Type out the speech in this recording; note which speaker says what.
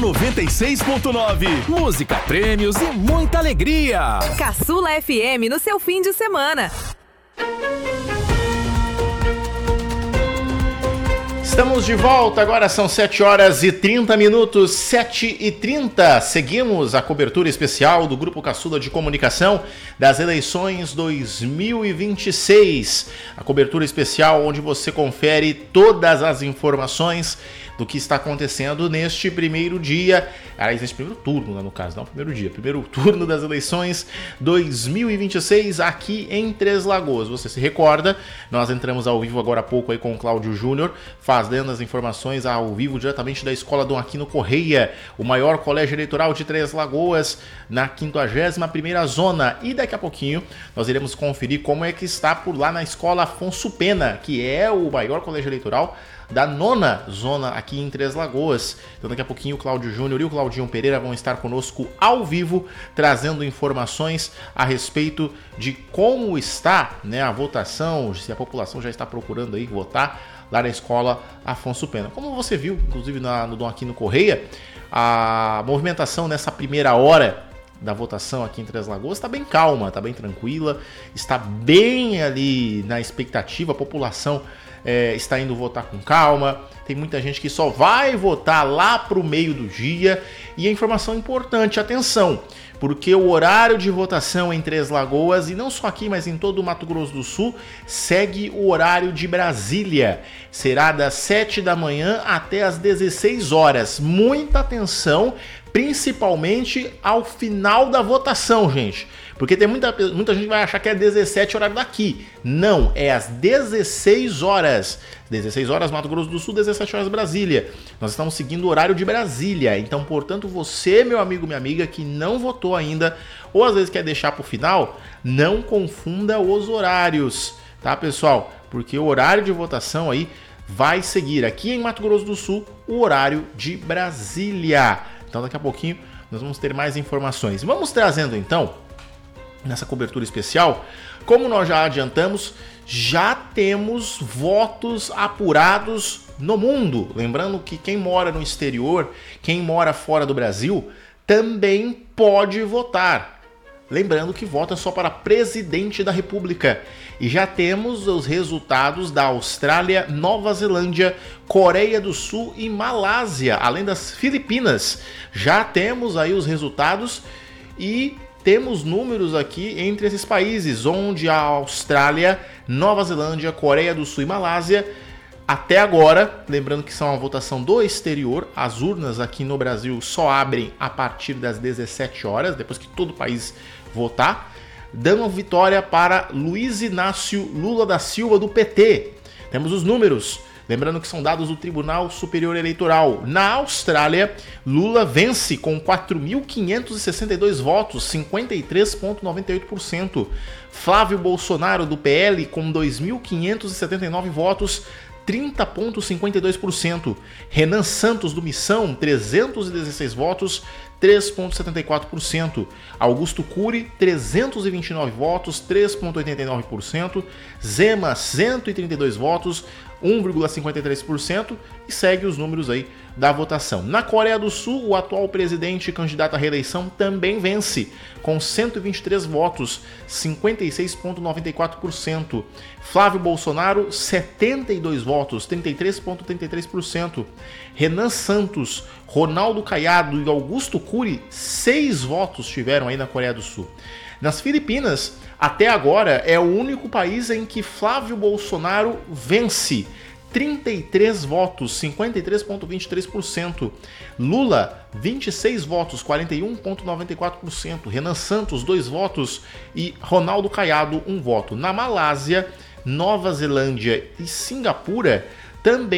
Speaker 1: 96.9. Música, prêmios e muita alegria.
Speaker 2: Caçula FM no seu fim de semana.
Speaker 3: Estamos de volta, agora são 7 horas e 30 minutos, 7h30. Seguimos a cobertura especial do Grupo Caçula de Comunicação das eleições 2026. A cobertura especial onde você confere todas as informações do que está acontecendo neste primeiro dia, neste primeiro turno, no caso, não primeiro dia, primeiro turno das eleições 2026 aqui em Três Lagoas. Você se recorda, nós entramos ao vivo agora há pouco aí com o Cláudio Júnior, fazendo as informações ao vivo diretamente da Escola Dom Aquino Correia, o maior colégio eleitoral de Três Lagoas, na 51ª zona. E daqui a pouquinho nós iremos conferir como é que está por lá na Escola Afonso Pena, que é o maior colégio eleitoral da 9ª zona aqui em Três Lagoas. Então daqui a pouquinho o Cláudio Júnior e o Claudinho Pereira vão estar conosco ao vivo, trazendo informações a respeito de como está, né, a votação, se a população já está procurando aí votar lá na Escola Afonso Pena. Como você viu, inclusive no Dom Aquino Correia, a movimentação nessa primeira hora da votação aqui em Três Lagoas está bem calma, está bem tranquila, está bem ali na expectativa, a população está indo votar com calma, tem muita gente que só vai votar lá para o meio do dia. E a informação importante, atenção, porque o horário de votação em Três Lagoas, e não só aqui, mas em todo o Mato Grosso do Sul, segue o horário de Brasília. Será das 7 da manhã até as 16 horas. Muita atenção, principalmente ao final da votação, gente. Porque tem muita gente que vai achar que é 17 horário daqui. Não, é às 16 horas. 16 horas Mato Grosso do Sul, 17 horas Brasília. Nós estamos seguindo o horário de Brasília. Então, portanto, você, meu amigo, minha amiga, que não votou ainda, ou às vezes quer deixar para o final, não confunda os horários, tá, pessoal? Porque o horário de votação aí vai seguir aqui em Mato Grosso do Sul o horário de Brasília. Então, daqui a pouquinho nós vamos ter mais informações. Vamos trazendo, então, nessa cobertura especial, como nós já adiantamos, já temos votos apurados no mundo. Lembrando que quem mora no exterior, quem mora fora do Brasil, também pode votar. Lembrando que vota só para presidente da República. E já temos os resultados da Austrália, Nova Zelândia, Coreia do Sul e Malásia, além das Filipinas. Já temos aí os resultados e temos números aqui entre esses países, onde a Austrália, Nova Zelândia, Coreia do Sul e Malásia, até agora, lembrando que são uma votação do exterior, as urnas aqui no Brasil só abrem a partir das 17 horas, depois que todo o país votar, dando vitória para Luiz Inácio Lula da Silva, do PT. Temos os números. Lembrando que são dados do Tribunal Superior Eleitoral. Na Austrália, Lula vence com 4.562 votos, 53,98%. Flávio Bolsonaro, do PL, com 2.579 votos, 30,52%. Renan Santos, do Missão, 316 votos, 3,74%. Augusto Cury, 329 votos, 3,89%. Zema, 132 votos, 1,53%, e segue os números aí da votação. Na Coreia do Sul, o atual presidente e candidato à reeleição também vence, com 123 votos, 56,94%. Flávio Bolsonaro, 72 votos, 33,33%. Renan Santos, Ronaldo Caiado e Augusto Cury, 6 votos tiveram aí na Coreia do Sul. Nas Filipinas, até agora, é o único país em que Flávio Bolsonaro vence. 33 votos, 53,23%. Lula, 26 votos, 41,94%. Renan Santos, 2 votos. E Ronaldo Caiado, 1 voto. Na Malásia, Nova Zelândia e Singapura, também